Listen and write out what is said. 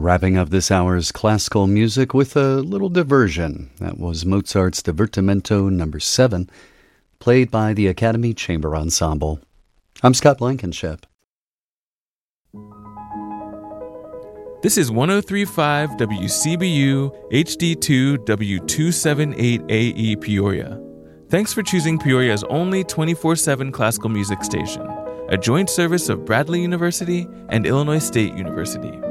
Wrapping up this hour's classical music with a little diversion. That was Mozart's Divertimento No. 7, played by the Academy Chamber Ensemble. I'm Scott Blankenship. This is 103.5 WCBU HD2 W278AE Peoria. Thanks for choosing Peoria's only 24/7 classical music station, a joint service of Bradley University and Illinois State University.